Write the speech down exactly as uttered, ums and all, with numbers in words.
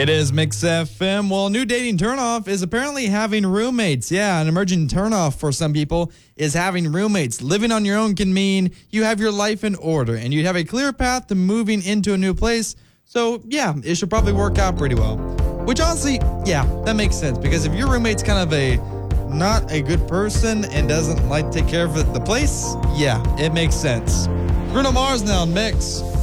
It is Mix F M. Well, a new dating turnoff is apparently having roommates. Yeah, an emerging turnoff for some people is having roommates. Living on your own can mean you have your life in order and you have a clear path to moving into a new place. So, yeah, it should probably work out pretty well. Which honestly, yeah, that makes sense because if your roommate's kind of a not a good person and doesn't like to take care of the place, yeah, it makes sense. Bruno Mars now, Mix.